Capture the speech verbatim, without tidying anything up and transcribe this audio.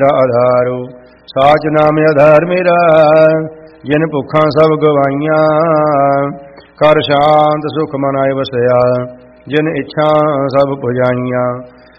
ਆਧਾਰੋ ਸਾਚ ਨਾਮ ਆਧਾਰ ਮੇਰਾ, ਜਿਨ ਭੁੱਖਾਂ ਸਭ ਗਵਾਈਆਂ। ਕਰ ਸ਼ਾਂਤ ਸੁਖ ਮਨ ਆਏ ਵਸਿਆ, ਜਿਨ ਇੱਛਾ ਸਭ ਪੁਜਾਈਆਂ।